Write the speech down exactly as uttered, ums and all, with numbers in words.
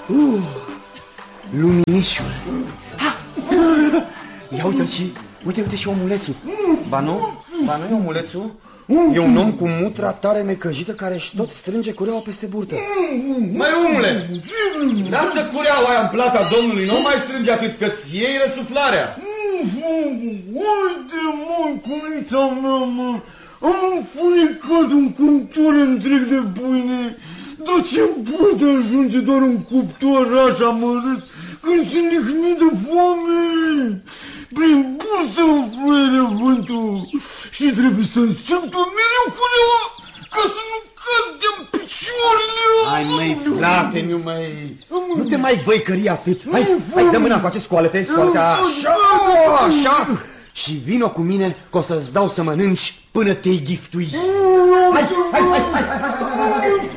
Uh, luminișul. Ha! Ia uite-l și, uite, uite și omulețul. Ba nu? Ba nu e omulețul? E un om cu mutra tare necăjită care își tot strânge cureaua peste burtă. Măi, omule, lasă cureaua aia în plata domnului, nu mai strânge atât că ți iei răsuflarea. Uite, mă, cunița mea, mă, am înfuricat un cuptor întreg de pâine. Dar ce poate ajunge doar un cuptor așa mărât când se nihnit de foame? Prin bursă mă fluie vântul și trebuie să-mi strâmtă mereu cureaua ca să nu cad de-n picioarele. Hai, măi, frate, nu mai... Nu te mai băicări atât. Hai, hai, dă mâna cu acest scoalete, scoalete, așa, așa. Și vino cu mine că o să-ți dau să mănânci până te-i ghiftui. Hai, hai, hai, hai, hai, hai, hai, hai.